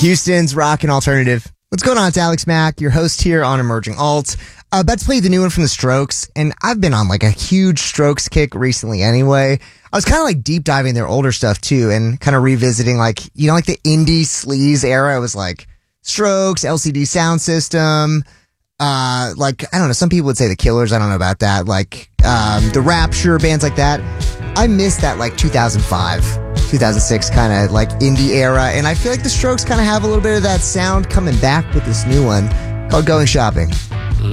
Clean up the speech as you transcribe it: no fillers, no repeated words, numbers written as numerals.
Houston's rock and alternative. What's going on? It's Alex Mack, your host here on Emerging Alt. About to play the new one from the Strokes, and I've been on like a huge Strokes kick recently anyway. I was kind of like deep diving their older stuff too, and kind of revisiting like the indie sleaze era. It was like Strokes, LCD Sound System, like, I don't know, some people would say the Killers, I don't know about that, like, the Rapture, bands like that. I miss that like 2005, 2006 kind of like indie era, and I feel like the Strokes kind of have a little bit of that sound coming back with this new one called Going Shopping.